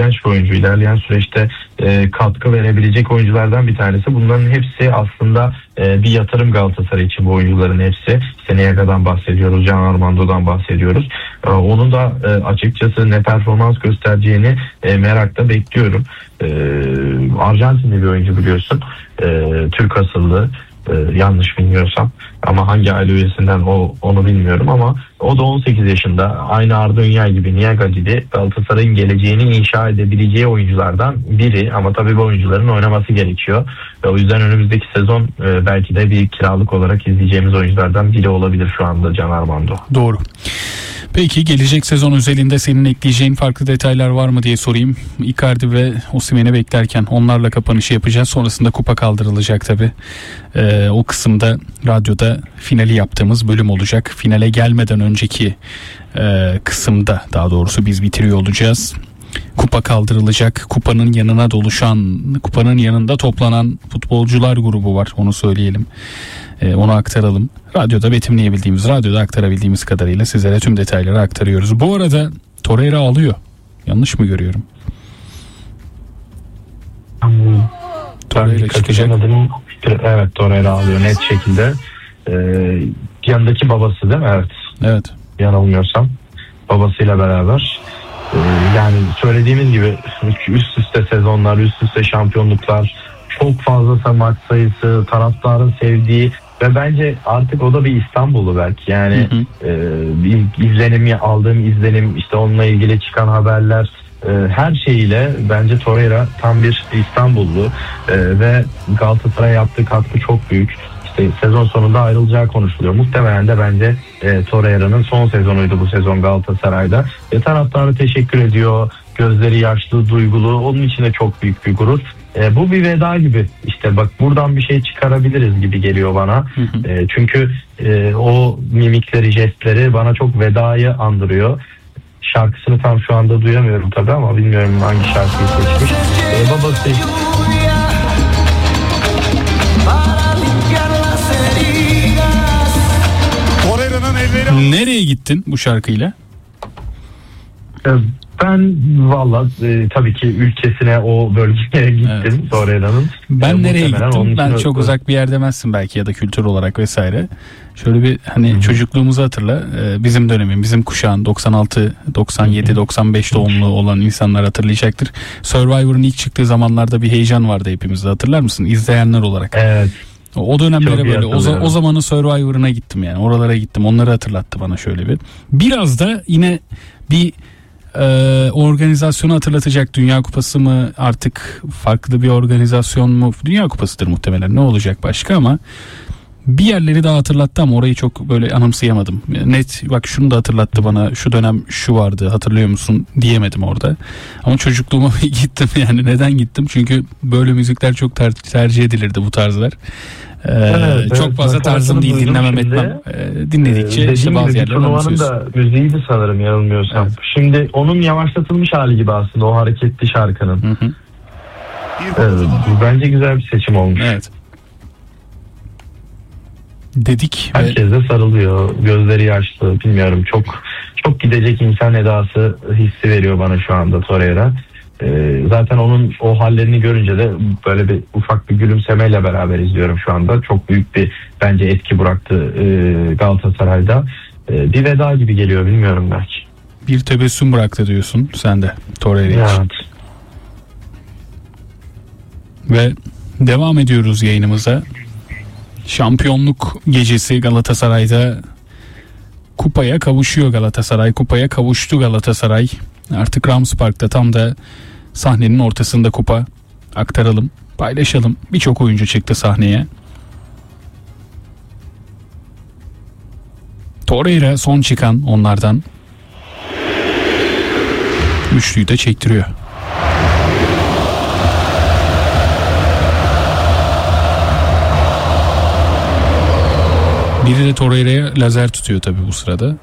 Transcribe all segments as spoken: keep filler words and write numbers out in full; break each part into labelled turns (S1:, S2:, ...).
S1: ihtiyaç bir oyuncu. İlerleyen süreçte e, katkı verebilecek oyunculardan bir tanesi. Bunların hepsi aslında e, bir yatırım Galatasaray için, bu oyuncuların hepsi. Seneyaga'dan bahsediyoruz, Can Armando'dan bahsediyoruz. E, onun da e, açıkçası ne performans göstereceğini e, merakla bekliyorum. E, Arjantinli bir oyuncu biliyorsun. E, Türk asıllı. Ee, yanlış bilmiyorsam, ama hangi aile üyesinden o onu bilmiyorum, ama o da on sekiz yaşında, aynı Arda Ünyay gibi, Niyaga gibi Galatasaray'ın geleceğini inşa edebileceği oyunculardan biri, ama tabii bu oyuncuların oynaması gerekiyor. Ve o yüzden önümüzdeki sezon e, belki de bir kiralık olarak izleyeceğimiz oyunculardan biri olabilir şu anda Can Armando.
S2: Doğru. Peki gelecek sezon özelinde senin ekleyeceğin farklı detaylar var mı diye sorayım. Icardi ve Osimhen'i beklerken onlarla kapanışı yapacağız. Sonrasında kupa kaldırılacak tabii. Ee, o kısımda radyoda finali yaptığımız bölüm olacak. Finale gelmeden önceki e, kısımda, daha doğrusu biz bitiriyor olacağız. Kupa kaldırılacak. Kupanın yanına doluşan, kupanın yanında toplanan futbolcular grubu var. Onu söyleyelim. Ee, onu aktaralım. Radyoda betimleyebildiğimiz, radyoda aktarabildiğimiz kadarıyla sizlere tüm detayları aktarıyoruz. Bu arada Torreira ağlıyor. Yanlış mı görüyorum?
S1: Hmm.
S2: Torreira çıkacak.
S1: Evet, Torreira ağlıyor net şekilde. Ee, yanındaki babası değil mi? Evet.
S2: Evet.
S1: Yanılmıyorsam. Babasıyla beraber. Ee, yani söylediğimiz gibi üst üste sezonlar, üst üste şampiyonluklar, çok fazla maç sayısı, taraftarın sevdiği ve bence artık o da bir İstanbullu belki. Yani hı hı. E, bir izlenim, aldığım izlenim, işte onunla ilgili çıkan haberler, e, her şeyiyle bence Torreira tam bir İstanbullu e, ve Galatasaray'a yaptığı katkı çok büyük. İşte sezon sonunda ayrılacağı konuşuluyor. Muhtemelen de bence e, Torreira'nın son sezonuydu bu sezon Galatasaray'da. E, taraftarı teşekkür ediyor. Gözleri yaşlı, duygulu. Onun için de çok büyük bir gurur. E, bu bir veda gibi. İşte bak, buradan bir şey çıkarabiliriz gibi geliyor bana. Hı hı. E, çünkü e, o mimikleri, jestleri bana çok vedayı andırıyor. Şarkısını tam şu anda duyamıyorum tabii, ama bilmiyorum hangi şarkıyı seçmiş. E, babası
S2: Nereye gittin bu şarkıyla?
S1: Ben valla e, tabii ki ülkesine, o bölgeye gittim, evet. Torreira'nın.
S2: Ben e, nereye gittim? Ben çok uzak bir yer demezsin belki, ya da kültür olarak vesaire. Şöyle bir hani Hı-hı. çocukluğumuzu hatırla. Ee, bizim dönemin, bizim kuşağın doksan altı, doksan yedi, doksan beş doğumlu olan insanlar hatırlayacaktır. Survivor'ın ilk çıktığı zamanlarda bir heyecan vardı hepimizde, hatırlar mısın? İzleyenler olarak. Evet. O dönemlere böyle o, o zamanın Survivor'ına gittim yani. Oralara gittim. Onları hatırlattı bana şöyle bir. Biraz da yine bir e, organizasyonu hatırlatacak. Dünya Kupası mı, artık farklı bir organizasyon mu? Dünya Kupası'dır muhtemelen. Ne olacak başka, ama bir yerleri daha hatırlattı ama orayı çok böyle anımsayamadım. Net bak şunu da hatırlattı bana, şu dönem şu vardı hatırlıyor musun diyemedim orada. Ama çocukluğuma gittim yani. Neden gittim? Çünkü böyle müzikler çok ter- tercih edilirdi, bu tarzlar. Ee, evet, çok evet, fazla tarzım değil, dinlemem şimdi, etmem. Ee, dinledikçe ee, işte bazı yerler anımsıyorsun.
S1: da müziğiydi sanırım, yanılmıyorsam. Evet. Şimdi onun yavaşlatılmış hali gibi aslında o hareketli şarkının. Hı hı. Evet, bence güzel bir seçim olmuş.
S2: Evet. Dedik.
S1: Herkes de sarılıyor. Gözleri yaşlı. Bilmiyorum. Çok çok gidecek insan edası hissi veriyor bana şu anda Torreira. Ee, zaten onun o hallerini görünce de böyle bir ufak bir gülümsemeyle beraber izliyorum şu anda. Çok büyük bir bence etki bıraktı e, Galatasaray'da. E, bir veda gibi geliyor, bilmiyorum belki.
S2: Bir tebessüm bıraktı diyorsun sen de Torreira için. Evet. Ve devam ediyoruz yayınımıza. Şampiyonluk gecesi Galatasaray'da, kupaya kavuşuyor Galatasaray. Kupaya kavuştu Galatasaray. Artık Rams Park'ta, tam da sahnenin ortasında kupa. Aktaralım, paylaşalım. Birçok oyuncu çıktı sahneye. Torreira son çıkan onlardan. Üçlüyü de çektiriyor. Biri de Torreira'ya lazer tutuyor tabii bu sırada.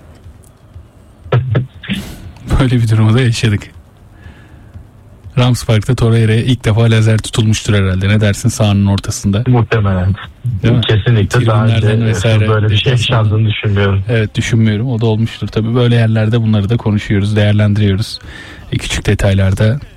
S2: Böyle bir durumu da yaşadık. Rams Park'ta Torreira'ya ilk defa lazer tutulmuştur herhalde. Ne dersin, sahanın ortasında?
S1: Muhtemelen. Kesinlikle daha önce vesaire böyle bir şey yaşandığını düşünmüyorum.
S2: Evet, düşünmüyorum. O da olmuştur tabii. Böyle yerlerde bunları da konuşuyoruz, değerlendiriyoruz. E, küçük detaylarda